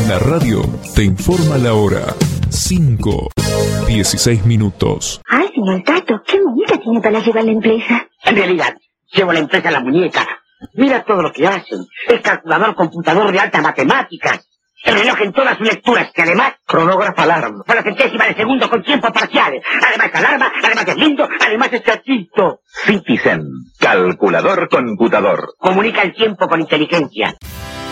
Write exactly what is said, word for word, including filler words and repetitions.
La radio te informa la hora. cinco, dieciséis minutos. Ay, señor Tato, ¿qué muñeca tiene para llevar la empresa? En realidad, llevo la empresa en la muñeca. Mira todo lo que hacen. El calculador computador de altas matemáticas. El reloj en todas sus lecturas, que además... Cronógrafo alarma. Para la centésima de segundo con tiempos parciales. Además alarma, además es lindo, además es chatito. Citizen, calculador computador. Comunica el tiempo con inteligencia.